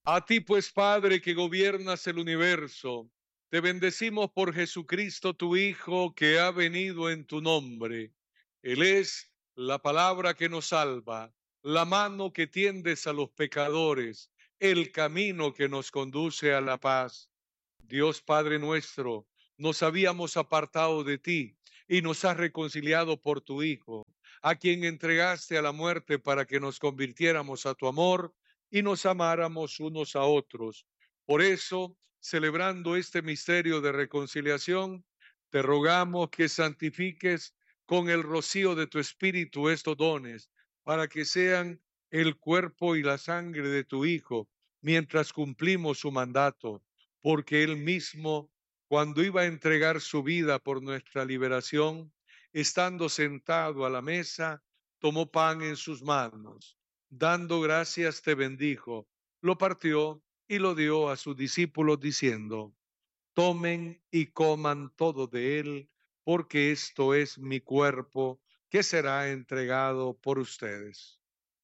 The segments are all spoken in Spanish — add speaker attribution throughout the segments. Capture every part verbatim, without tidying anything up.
Speaker 1: A ti pues, Padre, que gobiernas el universo, te bendecimos por Jesucristo, tu Hijo, que ha venido en tu nombre. Él es la palabra que nos salva, la mano que tiendes a los pecadores, el camino que nos conduce a la paz. Dios Padre nuestro, nos habíamos apartado de ti y nos has reconciliado por tu Hijo, a quien entregaste a la muerte para que nos convirtiéramos a tu amor y nos amáramos unos a otros. Por eso, celebrando este misterio de reconciliación, te rogamos que santifiques con el rocío de tu Espíritu estos dones, para que sean el cuerpo y la sangre de tu Hijo, mientras cumplimos su mandato, porque él mismo, cuando iba a entregar su vida por nuestra liberación, estando sentado a la mesa, tomó pan en sus manos, dando gracias te bendijo, lo partió y lo dio a sus discípulos diciendo: tomen y coman todo de él, porque esto es mi cuerpo que será entregado por ustedes.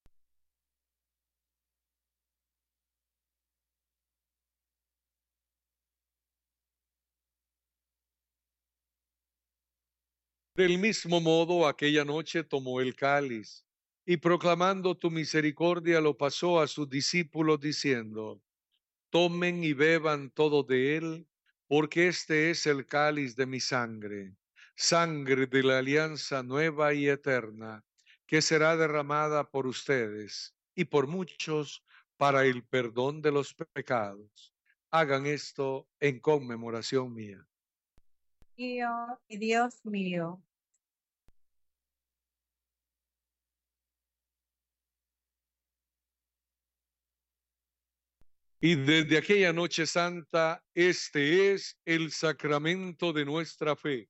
Speaker 1: Del mismo modo, aquella noche tomó el cáliz y proclamando tu misericordia lo pasó a sus discípulos diciendo: tomen y beban todo de él, porque este es el cáliz de mi sangre, sangre de la alianza nueva y eterna, que será derramada por ustedes y por muchos para el perdón de los pecados. Hagan esto en conmemoración mía.
Speaker 2: Mío y Dios mío.
Speaker 1: Y desde aquella noche santa, este es el sacramento de nuestra fe.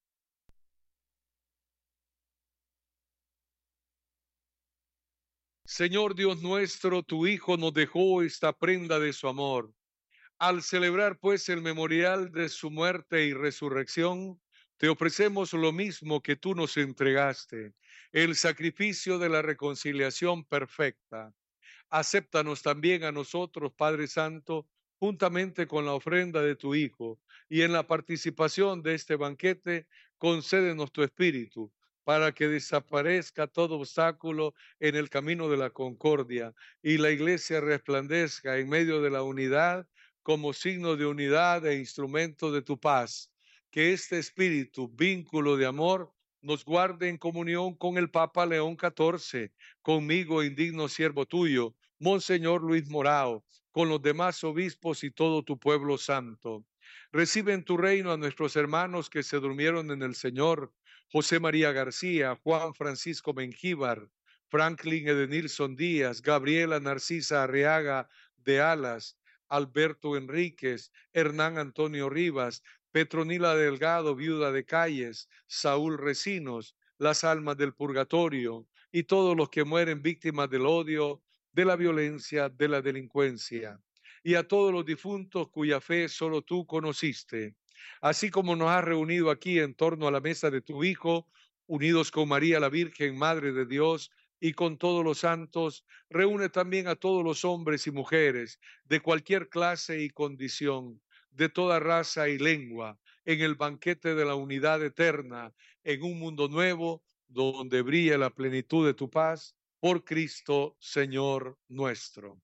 Speaker 1: Señor Dios nuestro, tu Hijo nos dejó esta prenda de su amor. Al celebrar pues el memorial de su muerte y resurrección, te ofrecemos lo mismo que tú nos entregaste, el sacrificio de la reconciliación perfecta. Acéptanos también a nosotros, Padre Santo, juntamente con la ofrenda de tu Hijo, y en la participación de este banquete, concédenos tu Espíritu, para que desaparezca todo obstáculo en el camino de la concordia, y la Iglesia resplandezca en medio de la unidad como signo de unidad e instrumento de tu paz. Que este Espíritu, vínculo de amor, nos guarde en comunión con el Papa León catorce, conmigo, indigno siervo tuyo, Monseñor Luis Morao, con los demás obispos y todo tu pueblo santo. Recibe en tu reino a nuestros hermanos que se durmieron en el Señor: José María García, Juan Francisco Mengíbar, Franklin Edenilson Díaz, Gabriela Narcisa Arriaga de Alas, Alberto Enríquez, Hernán Antonio Rivas, Petronila Delgado, viuda de Calles, Saúl Recinos, las almas del purgatorio y todos los que mueren víctimas del odio, de la violencia, de la delincuencia, y a todos los difuntos cuya fe solo tú conociste. Así como nos has reunido aquí en torno a la mesa de tu Hijo, unidos con María la Virgen, Madre de Dios, y con todos los santos, reúne también a todos los hombres y mujeres de cualquier clase y condición, de toda raza y lengua, en el banquete de la unidad eterna, en un mundo nuevo donde brilla la plenitud de tu paz, por Cristo, Señor nuestro.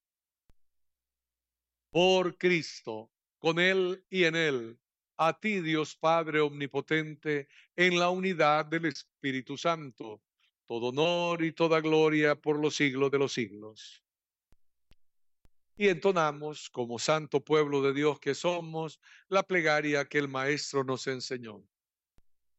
Speaker 1: Por Cristo, con Él y en Él, a ti, Dios Padre omnipotente, en la unidad del Espíritu Santo, todo honor y toda gloria por los siglos de los siglos. Y entonamos, como santo pueblo de Dios que somos, la plegaria que el Maestro nos enseñó.